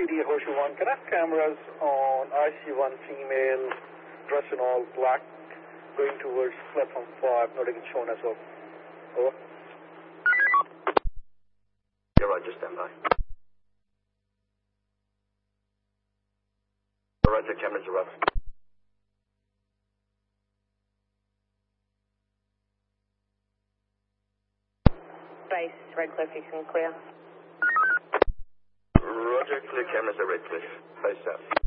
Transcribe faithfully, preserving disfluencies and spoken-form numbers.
D at Horseshoe One. Can I have cameras on I C one female, dressed in all black, going towards platform five, not even shown as well. Over. You're right, just stand by. All right, the cameras are up. Base, Redcliffe, you can clear. Roger, clear cameras at Redcliffe. Face out.